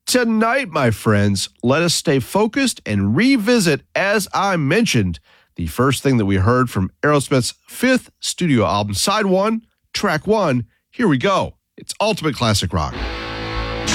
Tonight, my friends, let us stay focused and revisit, as I mentioned, the first thing that we heard from Aerosmith's fifth studio album, Side 1, Track 1. Here we go. It's Ultimate Classic Rock.